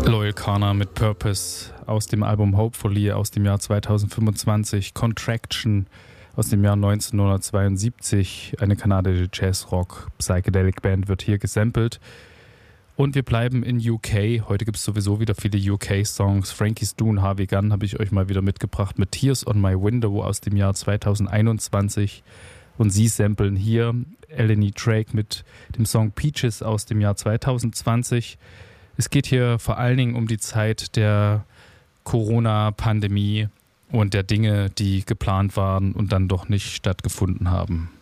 Loyal Kana mit Purpose aus dem Album Hopefully aus dem Jahr 2025, Contraction aus dem Jahr 1972, eine kanadische Jazz-Rock-Psychedelic-Band wird hier gesampelt. Und wir bleiben in UK. Heute gibt es sowieso wieder viele UK-Songs. Frankie Stu und Harvey Gunn habe ich euch mal wieder mitgebracht mit Tears on My Window aus dem Jahr 2021. Und sie samplen hier Eleni Drake mit dem Song Peaches aus dem Jahr 2020. Es geht hier vor allen Dingen um die Zeit der Corona-Pandemie und der Dinge, die geplant waren und dann doch nicht stattgefunden haben.